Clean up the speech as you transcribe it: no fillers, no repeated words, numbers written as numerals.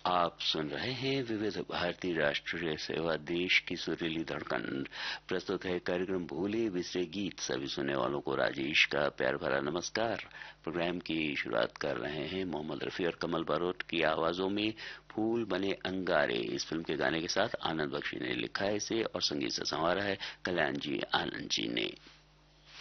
आप सुन रहे हैं विविध भारती राष्ट्रीय सेवा, देश की सुरीली धड़कन। प्रस्तुत है कार्यक्रम भूले बिसरे गीत। सभी सुनने वालों को राजेश का प्यार भरा नमस्कार। प्रोग्राम की शुरुआत कर रहे हैं मोहम्मद रफी और कमल बारोट की आवाजों में फूल बने अंगारे इस फिल्म के गाने के साथ। आनंद बख्शी ने लिखा है इसे और संगीत से संवारा है कल्याण जी आनंद जी ने।